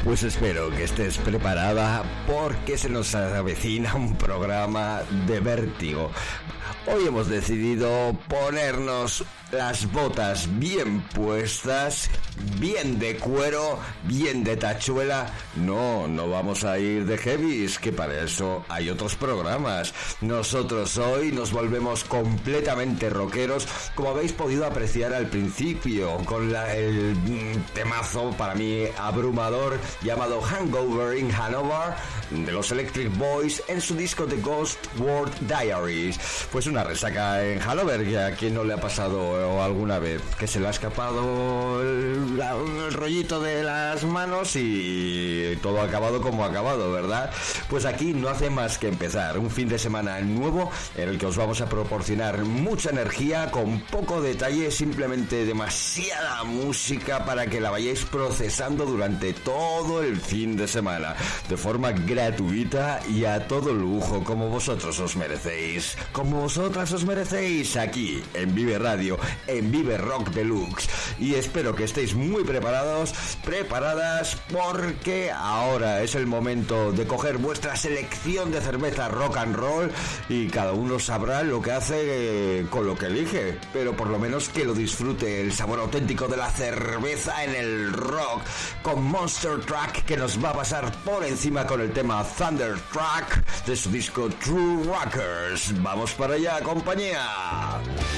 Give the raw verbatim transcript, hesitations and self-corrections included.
Pues espero que estés preparada porque se nos avecina un programa de vértigo. Hoy hemos decidido ponernos las botas bien puestas, bien de cuero, bien de tachuela. No, no vamos a ir de heavies, que para eso hay otros programas. Nosotros hoy nos volvemos completamente rockeros, como habéis podido apreciar al principio, con la, el temazo para mí abrumador llamado Hangover in Hanover, de los Electric Boys, en su disco The Ghost World Diaries. Pues una resaca en Hanover, que a quien no le ha pasado o alguna vez que se le ha escapado el, la, el rollito de las manos y todo ha acabado como ha acabado, ¿verdad? Pues aquí no hace más que empezar un fin de semana nuevo en el que os vamos a proporcionar mucha energía con poco detalle, simplemente demasiada música para que la vayáis procesando durante todo el fin de semana de forma gratuita y a todo lujo, como vosotros os merecéis, como vosotras os merecéis, aquí en Vive Radio, en Vive Rock Deluxe. Y espero que estéis muy preparados, preparadas, porque ahora es el momento de coger vuestra selección de cerveza rock and roll y cada uno sabrá lo que hace eh, con lo que elige, pero por lo menos que lo disfrute, el sabor auténtico de la cerveza en el rock, con Monster Truck, que nos va a pasar por encima con el tema Thunder Truck de su disco True Rockers. Vamos para allá, compañía.